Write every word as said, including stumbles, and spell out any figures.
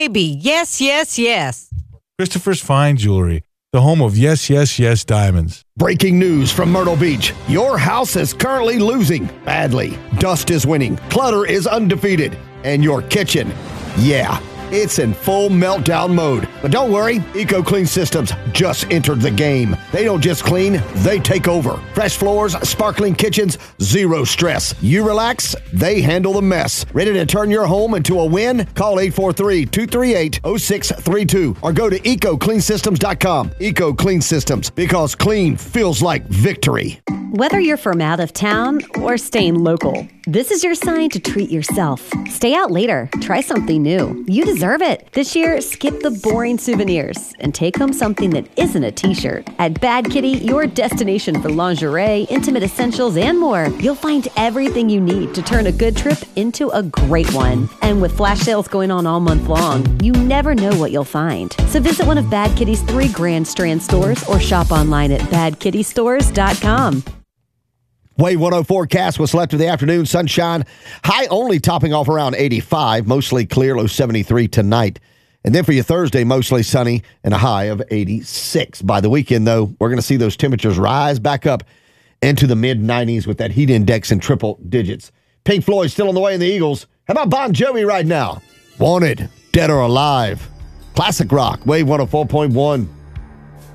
Baby, yes, yes, yes. Christopher's Fine Jewelry, the home of yes, yes, yes diamonds. Breaking news from Myrtle Beach. Your house is currently losing badly. Dust is winning. Clutter is undefeated. And your kitchen, yeah, it's in full meltdown mode. But don't worry, EcoClean Systems just entered the game. They don't just clean, they take over. Fresh floors, sparkling kitchens, zero stress. You relax, they handle the mess. Ready to turn your home into a win? Call eight four three, two three eight, zero six three two or go to eco clean systems dot com. EcoClean Systems, because clean feels like victory. Whether you're from out of town or staying local, this is your sign to treat yourself. Stay out later. Try something new. You deserve it. This year, skip the boring souvenirs and take home something that isn't a t-shirt. At Bad Kitty, your destination for lingerie, intimate essentials, and more, you'll find everything you need to turn a good trip into a great one. And with flash sales going on all month long, you never know what you'll find. So visit one of Bad Kitty's three Grand Strand stores or shop online at bad kitty stores dot com. Wave one oh forecast, what's left of the afternoon, sunshine. High only topping off around eighty-five, mostly clear, low seventy-three tonight. And then for your Thursday, mostly sunny and a high of eighty-six. By the weekend, though, we're going to see those temperatures rise back up into the mid nineties with that heat index in triple digits. Pink Floyd still on the way in the Eagles. How about Bon Jovi right now? Wanted, Dead or Alive. Classic rock, Wave one oh four point one.